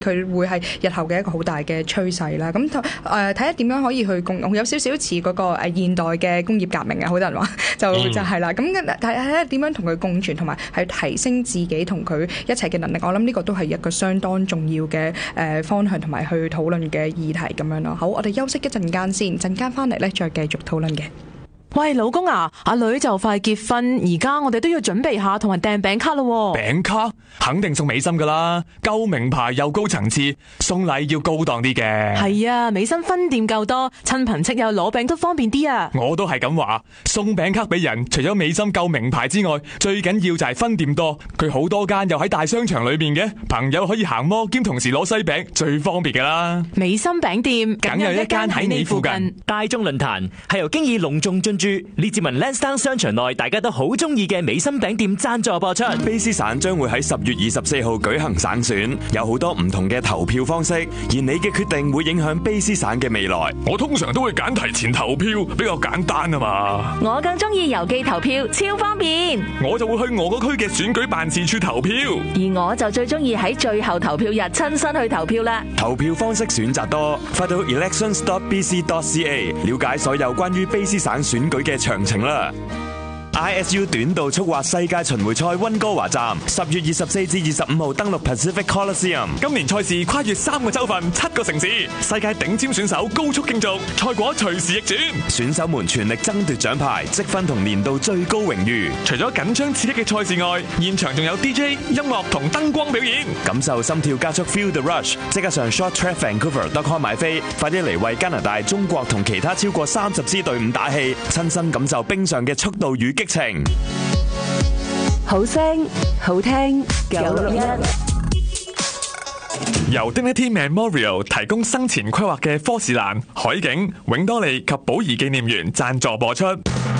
佢會係日後嘅一個好大嘅趨勢啦。咁睇下點樣可以去共，有少少似嗰個現代嘅工業革命啊，好多人話就係啦。咁睇下點樣同佢共存，同埋係提升自己同佢一齊嘅能力。我諗呢個都係一個相當重要嘅方向，同埋去討論嘅議題咁樣咯。好，我哋休息一陣間先，陣間翻嚟咧再繼續討論嘅。 喂，老公啊，阿女就快結婚，而家我哋都要準備下同人訂餅卡咯。 餅卡肯定送美心噶啦，夠名牌又高層次，送禮要高檔啲嘅。 係啊，美心分店夠多，親朋戚友攞餅都方便啲啊。 我都係咁話，送餅卡俾人，除咗美心夠名牌之外，最緊要就係分店多。佢好多間又喺大商場裏面嘅，朋友可以行摩兼同時攞西餅，最方便噶啦。 美心餅店梗有一間喺你附近。 大眾論壇係由經已隆重進列治文 Lansdowne 商場內大家都好中意嘅美心餅店贊助播出。 卑詩省將會喺10月24號舉行省選，有好多唔同嘅投票方式，而你嘅決定會影響卑詩省嘅未來。 我通常都會揀提前投票，比較簡單啊嘛。 我更中意郵寄投票，超方便。 我就會去我個區嘅選舉辦事處投票， 而我就最中意喺最後投票日親身去投票啦。 投票方式選擇多，快到 elections.bc.ca 了解所有關於卑詩省選舉嘅詳情啦。ISU 短道速滑世界巡迴賽溫哥華站10月24至25號登陸 Pacific Coliseum。 今年賽事跨越3個州份、7個城市，世界頂尖選手高速競逐，賽果隨時逆轉。 選手們全力爭奪獎牌、積分同年度最高榮譽。 除咗緊張刺激嘅賽事外，現場仲有 DJ、音樂同燈光表演， 感受心跳加速 Feel the Rush。即刻上 shorttrackvancouver.com 買飛，快啲嚟為加拿大、中國同其他超過30支隊伍打氣，親身感受冰上嘅速度與激情。 好聲好聽961， 由 Dignity Memorial 提供生前規劃嘅科士蘭、海景、永多利及寶儀紀念園贊助播出。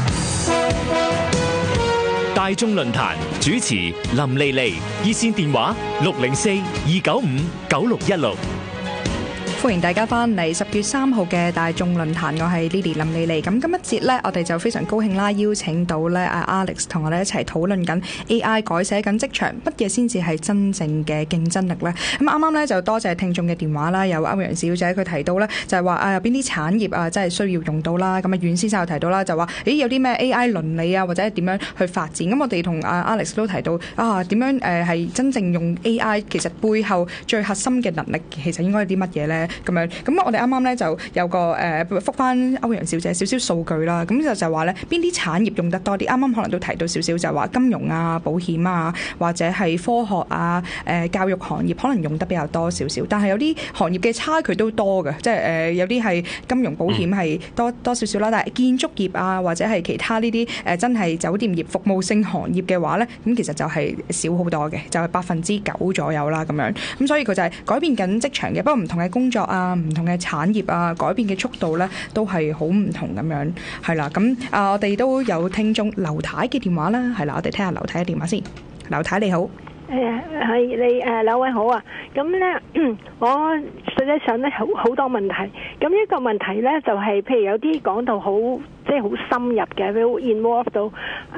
大眾論壇主持林莉莉，熱線電話604-295-9616。 歡迎大家翻嚟10月3號嘅大眾論壇，我係 Lily 林莉莉。咁今一節呢，我哋就非常高興啦，邀請到咧阿 Alex 同我哋一齊討論緊 AI 改寫緊職場，乜嘢先至係真正嘅競爭力呢？咁啱啱咧就多謝聽眾嘅電話啦，有歐陽小姐佢提到咧就係話有邊啲產業啊真係需要用到啦。咁阮先生又提到啦，就話有啲咩 AI 倫理啊或者點樣去發展。咁我哋同阿 Alex 都提到點樣係真正用 AI 其實背後最核心嘅能力其實應該係啲乜嘢咧？咁我哋啱啱咧就有個覆翻歐陽小姐少少數據啦，咁就話咧邊啲產業用得多啲？啱啱可能都提到少少，就話金融啊、保險啊，或者係科學啊、教育行業可能用得比較多少少，但係有啲行業嘅差距都多嘅，即係有啲係金融保險係多少少啦，但係建築業啊或者係其他呢啲真係酒店業服務性行業嘅話咧，咁其實就係少好多嘅，就係9%左右啦咁樣。咁所以佢就係改變緊職場嘅，不過唔同嘅工作啊、唔同嘅產業啊，改變嘅速度咧都係好唔同咁樣，係啦。咁我哋都有聽眾劉太嘅電話啦，係啦，我哋聽下劉太嘅電話先。劉太你好， 係你兩位好啊。咁咧，我實際上咧好多問題。咁一個問題咧就係，譬如有啲講到好即係好深入嘅，會 involve 到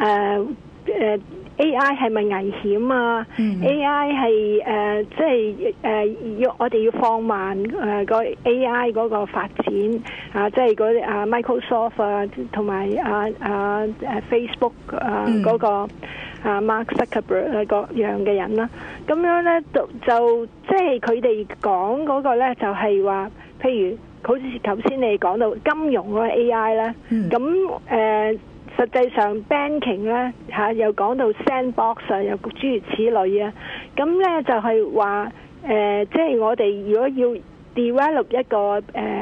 AI 係咪危險啊？AI 係即係要我哋要放慢個 AI 嗰個發展啊，即係嗰啲Microsoft 啊，同埋Facebook 嗰個Mark Zuckerberg 各樣嘅人啦。咁樣咧就即係佢哋講嗰個咧就係話，譬如好似頭先你講到金融嗰個 AI 咧，咁實際上 banking 咧又講到 sandbox 啊，又諸如此類啊，咁咧就係話即係我哋如果要 develop 一個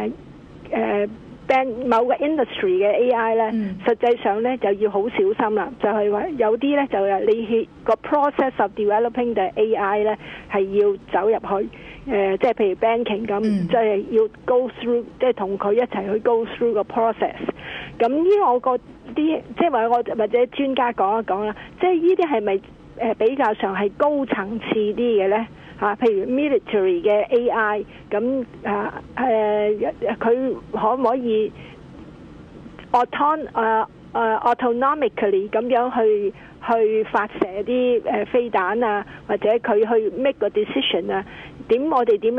某個 industry 嘅 AI 咧，實際上咧就要好小心啦。就係話有啲咧就係你個 process of developing 嘅 AI 咧係要走入去。即係譬如 banking 咁，即係要 go through， 即係同佢一齊去 go through 個 process。咁呢，我覺啲即係話我或者專家講一講啦，即係呢啲係咪比較上係高層次啲嘅咧？譬如 military 嘅 AI， 咁佢可唔可以 autonomically 咁樣去發射啲飛彈啊，或者佢去 make 個 decision 啊？ 我哋點